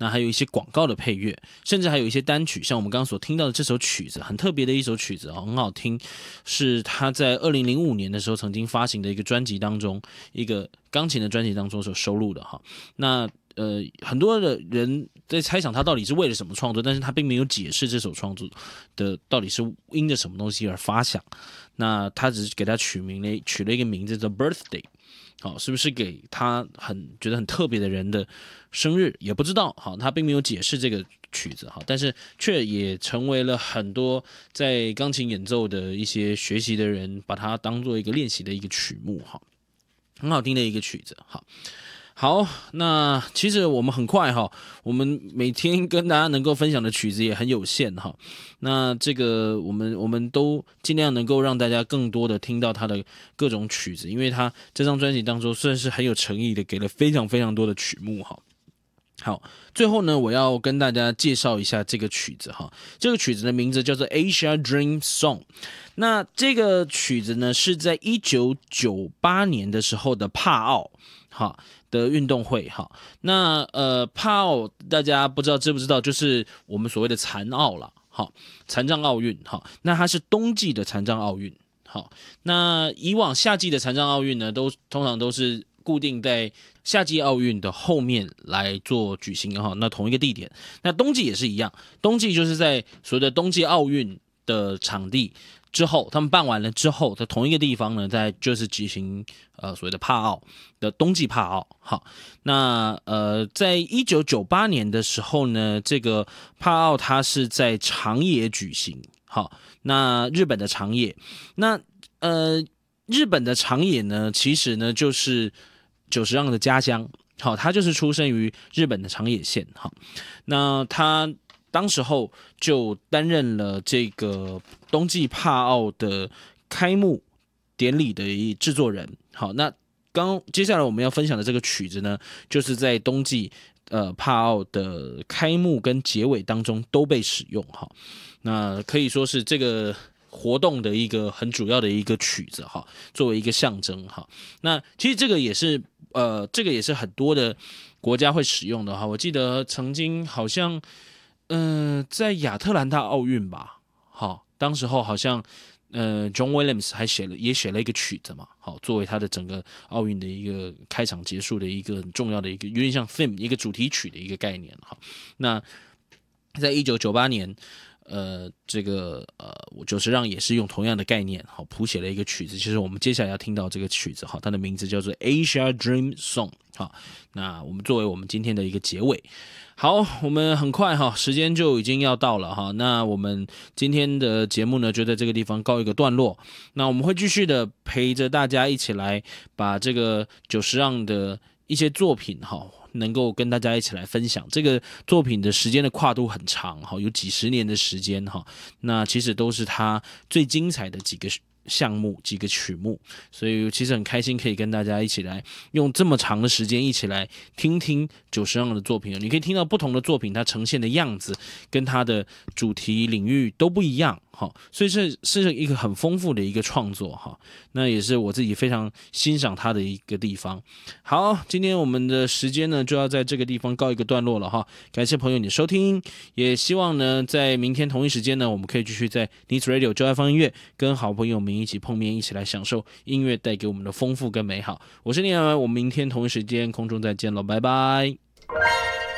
那还有一些广告的配乐，甚至还有一些单曲，像我们刚刚所听到的这首曲子，很特别的一首曲子很好听，是他在2005年的时候曾经发行的一个专辑当中，一个钢琴的专辑当中所收录的哈。那很多的人在猜想他到底是为了什么创作，但是他并没有解释这首创作的到底是因着什么东西而发想。那他只是给他取了一个名字叫 Birthday， 好，是不是给他觉得很特别的人的生日也不知道。好，他并没有解释这个曲子，好，但是却也成为了很多在钢琴演奏的一些学习的人把它当做一个练习的一个曲目，好，很好听的一个曲子，好，那其实我们很快我们每天跟大家能够分享的曲子也很有限那这个我们都尽量能够让大家更多的听到他的各种曲子，因为他这张专辑当中算是很有诚意的，给了非常非常多的曲目好，最后呢，我要跟大家介绍一下这个曲子这个曲子的名字叫做 Asia Dream Song。那这个曲子呢是在1998年的时候的帕奥的运动会那帕奥大家不知道知不知道，就是我们所谓的残奥啦残障奥运那它是冬季的残障奥运那以往夏季的残障奥运呢通常都是固定在夏季奥运的后面来做举行那同一个地点。那冬季也是一样，冬季就是在所谓的冬季奥运的场地之后，他们办完了之后，在同一个地方呢，在就是举行所谓的帕奥的冬季帕奥。那在1998年的时候呢，这个帕奥它是在长野举行。那日本的长野，那日本的长野呢，其实呢就是久石让的家乡。他就是出生于日本的长野县。那他当时候就担任了这个冬季帕奥的开幕典礼的制作人。好，那接下来我们要分享的这个曲子呢，就是在冬季帕奥的开幕跟结尾当中都被使用。那可以说是这个活动的一个很主要的一个曲子作为一个象征那其实这个也是很多的国家会使用的我记得曾经好像在亚特兰大奥运吧当时候好像John Williams 也写了一个曲子嘛作为他的整个奥运的一个开场结束的一个很重要的一个有点像 theme 一个主题曲的一个概念那在1998年这个久石让也是用同样的概念谱写了一个曲子，就是我们接下来要听到这个曲子它的名字叫做 Asia Dream Song。那我们作为我们今天的一个结尾。好，我们很快时间就已经要到了那我们今天的节目呢就在这个地方告一个段落。那我们会继续的陪着大家一起来把这个久石让的一些作品能够跟大家一起来分享。这个作品的时间的跨度很长有几十年的时间那其实都是他最精彩的几个项目几个曲目，所以其实很开心可以跟大家一起来用这么长的时间一起来听听久石让的作品。你可以听到不同的作品它呈现的样子跟它的主题领域都不一样所以是一个很丰富的一个创作那也是我自己非常欣赏它的一个地方。好，今天我们的时间呢就要在这个地方告一个段落了感谢朋友你的收听，也希望呢在明天同一时间呢我们可以继续在 Needs Radio 就爱放音乐跟好朋友们一起碰面，一起来享受音乐带给我们的丰富跟美好。我是念安，我们明天同一时间空中再见了，拜拜。